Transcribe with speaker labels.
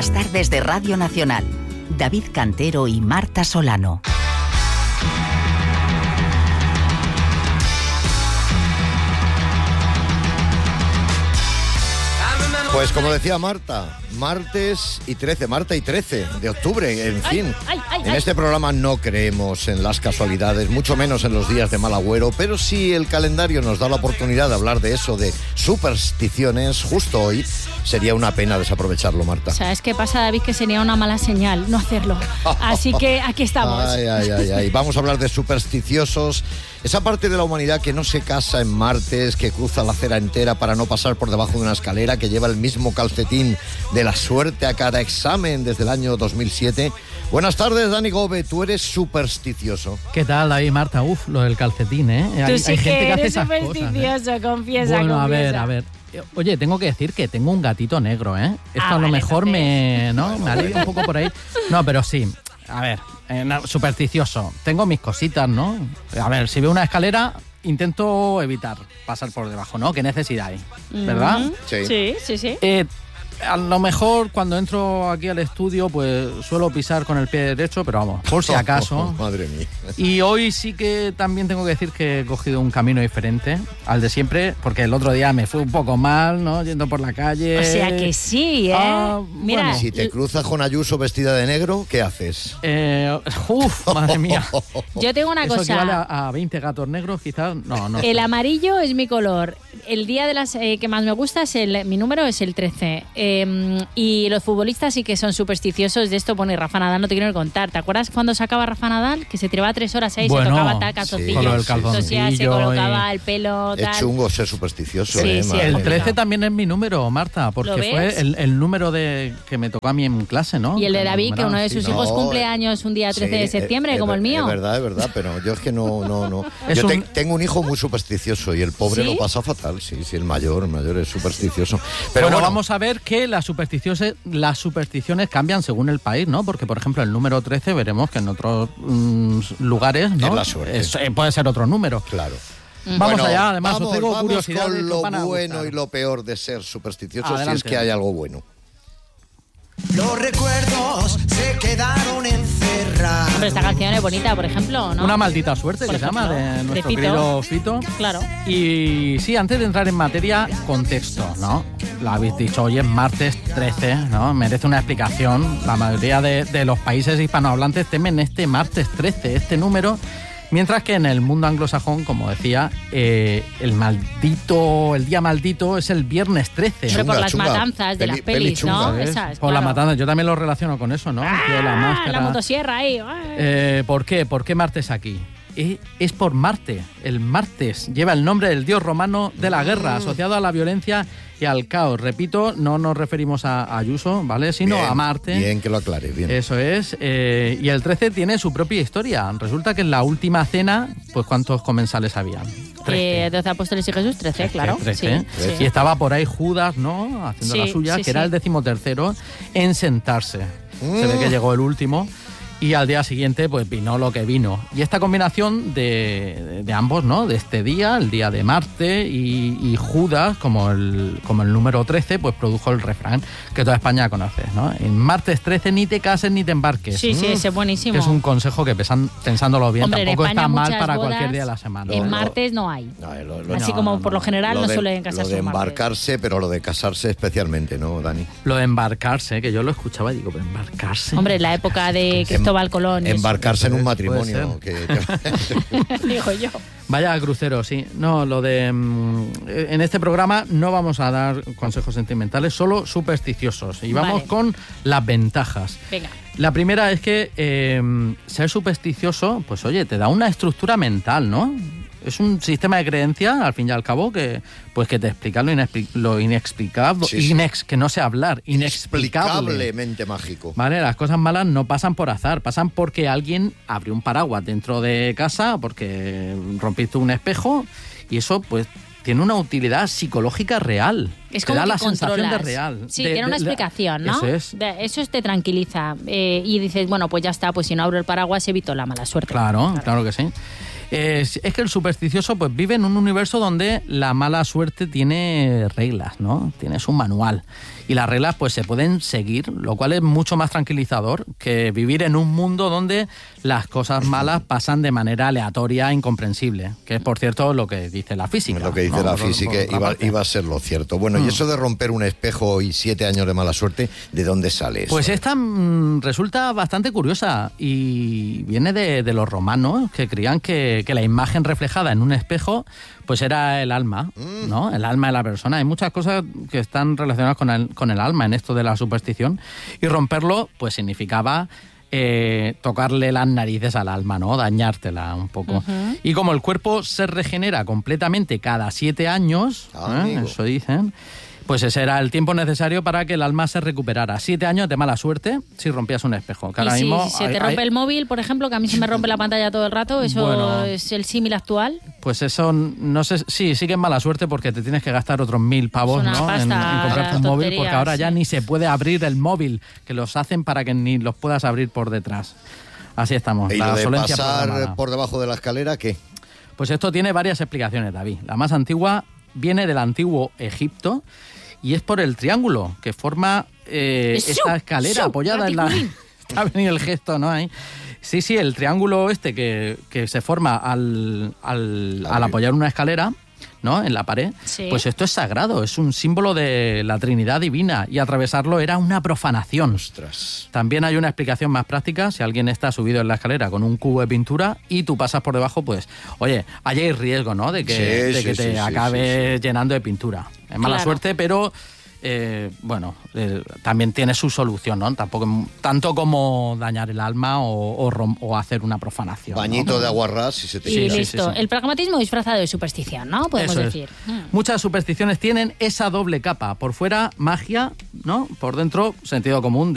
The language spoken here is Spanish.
Speaker 1: Las tardes de Radio Nacional. David Cantero y Marta Solano.
Speaker 2: Pues como decía Marta, martes y 13, Marta y 13 de octubre, en fin. En este programa no creemos en las casualidades, mucho menos en los días de mal agüero, pero si el calendario nos da la oportunidad de hablar de eso, de supersticiones, justo hoy, sería una pena desaprovecharlo, Marta.
Speaker 3: ¿Sabes qué pasa, David? Que sería una mala señal no hacerlo. Así que aquí estamos.
Speaker 2: Ay. Vamos a hablar de supersticiosos, esa parte de la humanidad que no se casa en martes, que cruza la acera entera para no pasar por debajo de una escalera, que lleva el mismo calcetín de la suerte a cada examen desde el año 2007. Buenas tardes, Dani Gobe, tú eres supersticioso.
Speaker 4: ¿Qué tal, David, Marta? Lo del calcetín, ¿eh?
Speaker 3: Tú sí
Speaker 4: hay gente
Speaker 3: que
Speaker 4: que hace
Speaker 3: eres
Speaker 4: esas
Speaker 3: supersticioso,
Speaker 4: cosas, ¿eh?
Speaker 3: confiesa.
Speaker 4: Bueno, a ver. Oye, tengo que decir que tengo un gatito negro, ¿eh? Esto a lo mejor me alivia un poco por ahí. No, pero sí. A ver, supersticioso. Tengo mis cositas, ¿no? A ver, si veo una escalera, intento evitar pasar por debajo, ¿no? ¿Qué necesidad hay? ¿Verdad?
Speaker 3: Sí.
Speaker 4: A lo mejor cuando entro aquí al estudio, pues suelo pisar con el pie derecho, pero vamos, por si acaso.
Speaker 2: Madre mía.
Speaker 4: Y hoy sí que también tengo que decir que he cogido un camino diferente al de siempre, porque el otro día me fue un poco mal, ¿no? Yendo por la calle.
Speaker 3: O sea que sí, ¿eh? Mira.
Speaker 2: Bueno. Si te cruzas con Ayuso vestida de negro, ¿qué haces?
Speaker 4: Madre mía.
Speaker 3: Yo tengo una cosa.
Speaker 4: ¿Eso equivale a 20 gatos negros, quizás? No.
Speaker 3: El amarillo es mi color. El día de las que más me gusta mi número es el 13. Y los futbolistas sí que son supersticiosos de esto. Bueno, y Rafa Nadal no te quiero ni contar. ¿Te acuerdas cuando sacaba Rafa Nadal? Que se tiraba 3 horas ahí, se tocaba calzoncillo.
Speaker 4: Sí, calzoncillo,
Speaker 3: se colocaba el pelo, tal.
Speaker 2: Es chungo ser supersticioso,
Speaker 3: Sí,
Speaker 4: el 13 también es mi número, Marta, porque fue el número que me tocó a mí en clase, ¿no?
Speaker 3: Y el de David, que uno de sus hijos cumple años un día 13 de septiembre, como el mío.
Speaker 2: Es verdad, pero yo es que no. Yo tengo un hijo muy supersticioso y el pobre lo pasa fatal. Sí, el mayor es supersticioso. Pero
Speaker 4: bueno, vamos a ver que las supersticiones cambian según el país, ¿no? Porque, por ejemplo, el número 13 veremos que en otros lugares, ¿no?
Speaker 2: Es la suerte.
Speaker 4: Puede ser otro número.
Speaker 2: Claro.
Speaker 4: Vamos allá, además os tengo curiosidad
Speaker 2: con lo bueno y lo peor de ser supersticioso, si es que hay algo bueno.
Speaker 5: Los recuerdos se quedaron encerrados.
Speaker 3: Hombre, esta canción es bonita, por ejemplo, ¿no?
Speaker 4: Una maldita suerte,
Speaker 3: por
Speaker 4: que
Speaker 3: ejemplo,
Speaker 4: se llama, de nuestro
Speaker 3: Fito.
Speaker 4: querido Fito.
Speaker 3: Claro.
Speaker 4: Y sí, antes de entrar en materia, contexto, ¿no? Lo habéis dicho, hoy es martes 13, ¿no? Merece una explicación. La mayoría de los países hispanohablantes temen este martes 13, este número. Mientras que en el mundo anglosajón, como decía, el día maldito es el viernes 13.
Speaker 3: Pero por las matanzas de las pelis, ¿no?
Speaker 4: Esas, por las matanzas, yo también lo relaciono con eso, ¿no? La máscara.
Speaker 3: La motosierra ahí.
Speaker 4: ¿Por qué? ¿Por qué martes aquí? Es por Marte. El martes lleva el nombre del dios romano de la guerra, asociado a la violencia y al caos. Repito, no nos referimos a Ayuso, ¿vale? Sino a Marte.
Speaker 2: Bien que lo aclares, bien.
Speaker 4: Eso es. Y el 13 tiene su propia historia. Resulta que en la última cena, pues ¿cuántos comensales habían?
Speaker 3: 12 apóstoles y Jesús, 13, claro.
Speaker 4: 13. Sí. Y estaba por ahí Judas, ¿no? Haciendo la suya, que era el 13º en sentarse. Se ve que llegó el último. Y al día siguiente, pues vino lo que vino. Y esta combinación de ambos, ¿no? De este día, el día de Marte y Judas, como el número 13, pues produjo el refrán que toda España conoce, ¿no? En martes 13 ni te cases ni te embarques.
Speaker 3: Sí, ese es buenísimo.
Speaker 4: Es un consejo que pensándolo bien,
Speaker 3: hombre,
Speaker 4: tampoco está mal para
Speaker 3: bodas,
Speaker 4: cualquier día de la semana.
Speaker 3: En martes no hay. Así como por lo general no suelen casarse.
Speaker 2: Lo de embarcarse, pero lo de casarse especialmente, ¿no, Dani?
Speaker 4: Lo de embarcarse, que yo lo escuchaba y digo, pero embarcarse.
Speaker 3: Hombre, en la época de Cristóbal Colón.
Speaker 2: Embarcarse en un matrimonio.
Speaker 3: Digo yo.
Speaker 4: Vaya crucero, sí. No, lo de... En este programa no vamos a dar consejos sentimentales, solo supersticiosos. Y vamos con las ventajas.
Speaker 3: Venga.
Speaker 4: La primera es que ser supersticioso, pues oye, te da una estructura mental, ¿no? Es un sistema de creencia, al fin y al cabo, que te explica lo inexplicable, que no sé hablar,
Speaker 2: inexplicablemente mágico.
Speaker 4: Vale, las cosas malas no pasan por azar, pasan porque alguien abrió un paraguas dentro de casa, porque rompiste un espejo, y eso, pues, tiene una utilidad psicológica real.
Speaker 3: Es
Speaker 4: te
Speaker 3: como
Speaker 4: da
Speaker 3: que
Speaker 4: la
Speaker 3: controlas.
Speaker 4: sensación de real.
Speaker 3: Sí, tiene una explicación, ¿no?
Speaker 4: Eso
Speaker 3: te tranquiliza. Y dices, bueno, pues ya está, pues si no abro el paraguas evito la mala suerte.
Speaker 4: Claro que sí. Es que el supersticioso pues vive en un universo donde la mala suerte tiene reglas, ¿no? Tiene su manual. y las reglas pues se pueden seguir, lo cual es mucho más tranquilizador que vivir en un mundo donde las cosas malas pasan de manera aleatoria e incomprensible, que es por cierto lo que dice la física.
Speaker 2: Lo que dice la física iba a ser lo cierto. Bueno, y eso de romper un espejo y 7 años de mala suerte, ¿de dónde sale eso?
Speaker 4: Pues esta resulta bastante curiosa y viene de los romanos, que creían que la imagen reflejada en un espejo pues era el alma, ¿no? El alma de la persona. Hay muchas cosas que están relacionadas con el alma en esto de la superstición, y romperlo pues significaba tocarle las narices al alma, ¿no? Dañártela un poco. Y como el cuerpo se regenera completamente cada 7 años, eso dicen, pues ese era el tiempo necesario para que el alma se recuperara. 7 años de mala suerte si rompías un espejo. Que ahora mismo
Speaker 3: se te rompe el móvil, por ejemplo, que a mí se me rompe la pantalla todo el rato, ¿eso es el símil actual?
Speaker 4: Pues eso, no sé, sí que es mala suerte porque te tienes que gastar otros 1.000 pavos, ¿no? En comprarte un móvil, porque ahora ya ni se puede abrir el móvil, que los hacen para que ni los puedas abrir por detrás. Así estamos.
Speaker 2: ¿Y lo de pasar por debajo de la escalera, qué?
Speaker 4: Pues esto tiene varias explicaciones, David. La más antigua viene del antiguo Egipto y es por el triángulo que forma esta escalera apoyada en la... Está venido el gesto, ¿no? Ahí. Sí, el triángulo este que se forma al apoyar una escalera, ¿no? En la pared, pues esto es sagrado, es un símbolo de la Trinidad divina, y atravesarlo era una profanación.
Speaker 2: Ostras.
Speaker 4: También hay una explicación más práctica: si alguien está subido en la escalera con un cubo de pintura y tú pasas por debajo, pues, oye, allí hay riesgo, ¿no? De que te acabes llenando de pintura. Es mala suerte, pero... también tiene su solución, ¿no? Tampoco tanto como dañar el alma o hacer una profanación.
Speaker 2: Bañito, ¿no? De agua ras y se te quita.
Speaker 3: Y listo. El pragmatismo disfrazado de superstición, ¿no? Podemos decir.
Speaker 4: Muchas supersticiones tienen esa doble capa. Por fuera, magia, ¿no? Por dentro, sentido común.